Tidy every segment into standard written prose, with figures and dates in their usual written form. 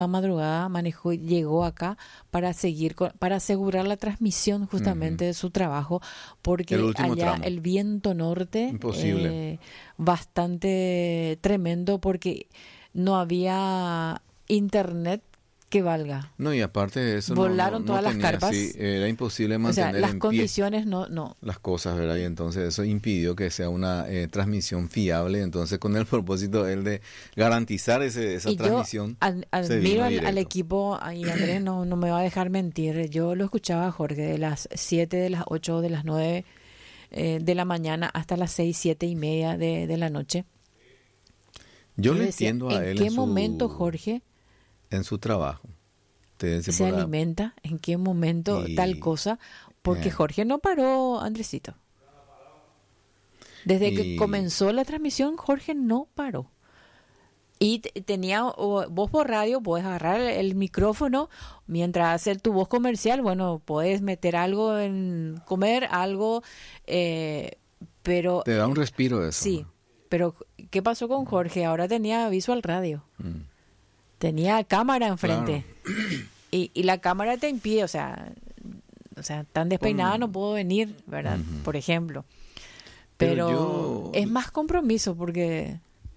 madrugada manejó, llegó acá para seguir, para asegurar la transmisión justamente de su trabajo, porque El último allá tramo. el viento norte, Imposible. bastante tremendo, porque no había internet que valga. No, y aparte de eso, Volaron no todas las tenía así, carpas. era imposible O sea, mantener las en pie condiciones no. las cosas, ¿verdad? Y entonces eso impidió que sea una transmisión fiable. Entonces, con el propósito él de garantizar esa Y yo transmisión, se admiro vino al directo. equipo, y Andrés no me va a dejar mentir. Yo lo escuchaba a Jorge de las 7, de las 8, de las 9 de la mañana hasta las 6, 7 y media de la noche. Yo Yo le decía, entiendo a ¿en él qué momento Jorge en su trabajo. Te dice se alimenta? ¿En qué momento tal y, cosa? Porque eh, Jorge no paró, Andresito. Desde que y comenzó la transmisión, Jorge no paró. Y tenía, vos por radio, podés agarrar el micrófono mientras hacer tu voz comercial. Bueno, podés meter algo en comer, algo, pero te da un respiro eso, sí. ¿no? Pero, ¿qué pasó con Jorge? Ahora tenía Visual Radio. Mm, Tenía cámara claro. enfrente. Y la cámara te impide, o sea, tan despeinada no puedo venir, ¿verdad? Ujú. Por ejemplo. Pero Pero yo es más compromiso porque...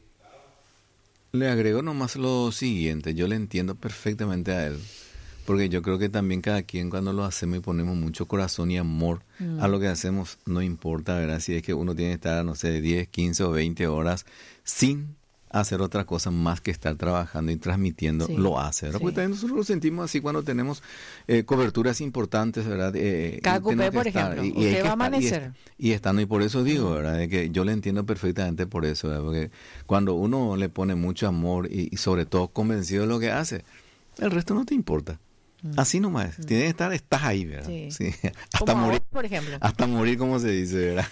le agrego nomás lo siguiente, yo le entiendo perfectamente a él, porque yo creo que también cada quien cuando lo hacemos y ponemos mucho corazón y amor a lo que hacemos, no importa, ¿verdad? Si es que uno tiene que estar, no sé, 10, 15 o 20 horas sin hacer otra cosa más que estar trabajando y transmitiendo, Sí, lo hace, ¿verdad? sí. Porque también nosotros lo sentimos así cuando tenemos coberturas importantes, ¿verdad? Y Cada cupé, tenemos que por estar, ejemplo, y hay usted que va a estar, amanecer. y estando, y por eso digo, ¿verdad? De que yo le entiendo perfectamente por eso, ¿verdad? Porque cuando uno le pone mucho amor y sobre todo convencido de lo que hace, el resto no te importa. Así nomás, tienes que estar, estás ahí, ¿verdad? Sí. Sí. Hasta Como morir, ahora, por ejemplo. hasta morir, como se dice, ¿verdad?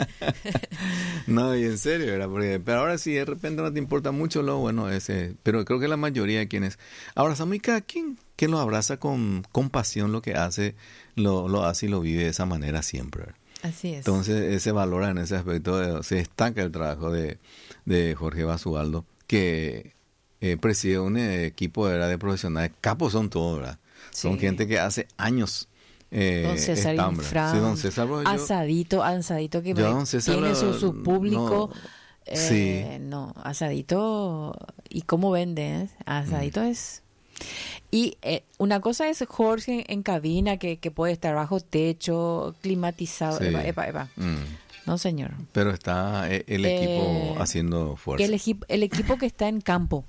No, y en serio, ¿verdad? Porque, pero ahora sí, de repente no te importa mucho lo bueno ese, pero creo que la mayoría de quienes abrazamos y cada quien que lo abraza con pasión lo que hace, lo hace y lo vive de esa manera siempre, ¿verdad? Así es. Entonces, se valora en ese aspecto, se destaca el trabajo de Jorge Basualdo, que preside un equipo, ¿verdad?, de profesionales, capos son todos, ¿verdad? Son Sí. gente que hace años Don César están, ¿verdad? Infran, Sí, don César, pues, Asadito que yo a don César tiene su público. sí, No, Asadito, ¿y cómo vende? Asadito es... Y una cosa es Jorge en cabina, que puede estar bajo techo, climatizado. sí. Epa. No, señor. Pero está el equipo haciendo fuerza. El equipo que está en campo,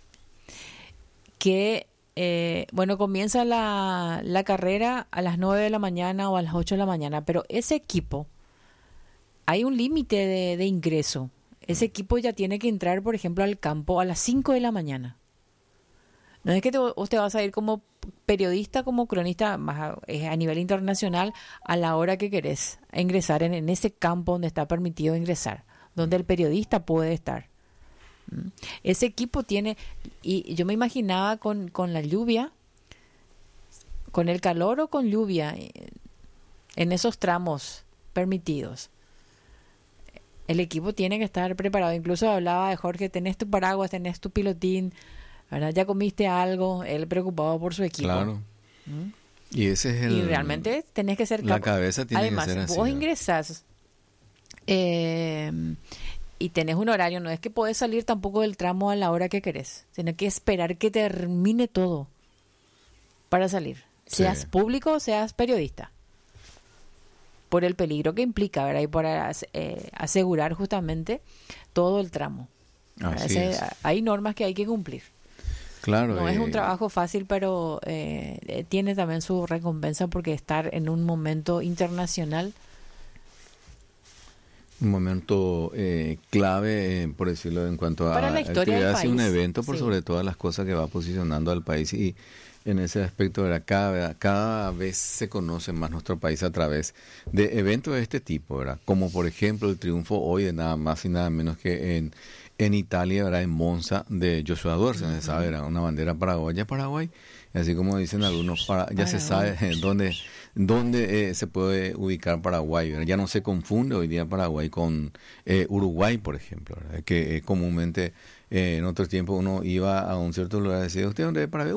que, bueno, comienza la carrera a las 9 de la mañana o a las 8 de la mañana, pero ese equipo, hay un límite de ingreso. Ese equipo ya tiene que entrar, por ejemplo, al campo a las 5 de la mañana. No es que usted vas a ir como periodista, como cronista más a nivel internacional a la hora que querés a ingresar en ese campo donde está permitido ingresar, donde el periodista puede estar. Ese equipo tiene, y yo me imaginaba con la lluvia, con el calor o con lluvia, en esos tramos permitidos. El equipo tiene que estar preparado. Incluso hablaba de Jorge, tenés tu paraguas, tenés tu pilotín, ¿verdad? Ya comiste algo, él preocupado por su equipo. Claro. Y ese es Y realmente tenés que ser la cabeza tiene Además, que ser así, vos ¿verdad? ingresás y tenés un horario, no es que podés salir tampoco del tramo a la hora que querés, sino que esperar que termine todo para salir. Sí. Seas público o seas periodista. Por el peligro que implica, ¿verdad? Y para asegurar justamente todo el tramo. Así es. Hay normas que hay que cumplir. Claro. No es un trabajo fácil, pero tiene también su recompensa porque estar en un momento internacional. Un momento clave, por decirlo, en cuanto Para a la historia del actividades y un país. evento, por Sí. sobre todas las cosas que va posicionando al país. Y en ese aspecto, ¿verdad? Cada vez se conoce más nuestro país a través de eventos de este tipo, ¿verdad? Como por ejemplo el triunfo hoy de nada más y nada menos que en Italia, ¿verdad? En Monza, de Joshua Doerse, se sabe, era una bandera paraguaya, Paraguay, y así como dicen algunos, ya se sabe dónde se puede ubicar Paraguay, ¿verdad? Ya no se confunde hoy día Paraguay con Uruguay, por ejemplo, ¿verdad? Que comúnmente en otros tiempos uno iba a un cierto lugar y decía, ¿usted dónde es Paraguay?